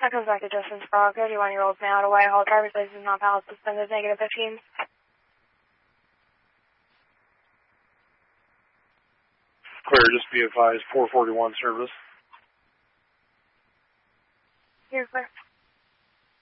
That comes back to Justin Sprock, 31-year-old male out of Whitehall, driver's license not valid, suspended, negative 15. Clear, just be advised, 441 service. You're clear.